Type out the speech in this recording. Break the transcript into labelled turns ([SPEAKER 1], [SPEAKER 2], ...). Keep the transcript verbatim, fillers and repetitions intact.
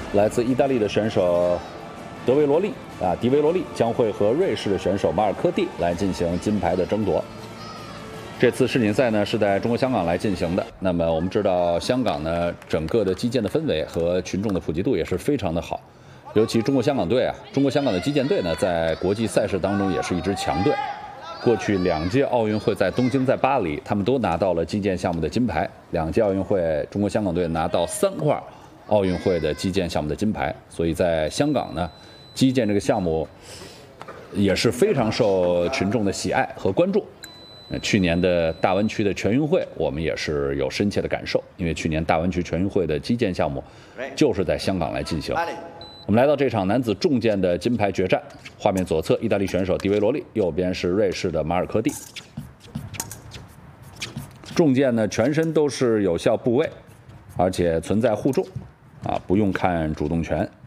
[SPEAKER 1] 来自意大利的选手德维罗利啊，迪维罗利将会和瑞士的选手马尔科蒂来进行金牌的争夺。这次世锦赛呢是在中国香港来进行的。那么我们知道，香港呢整个的击剑的氛围和群众的普及度也是非常的好。 尤其中国香港队啊，中国香港的击剑队呢，在国际赛事当中也是一支强队。过去两届奥运会在东京、在巴黎，他们都拿到了击剑项目的金牌。两届奥运会，中国香港队拿到三块奥运会的击剑项目的金牌。所以在香港呢，击剑这个项目也是非常受群众的喜爱和关注。去年的大湾区的全运会，我们也是有深切的感受，因为去年大湾区全运会的击剑项目就是在香港来进行。 我们来到这场男子重剑的金牌决战，画面左侧意大利选手迪维罗利，右边是瑞士的马尔科蒂。重剑呢，全身都是有效部位，而且存在互重，啊，不用看主动权。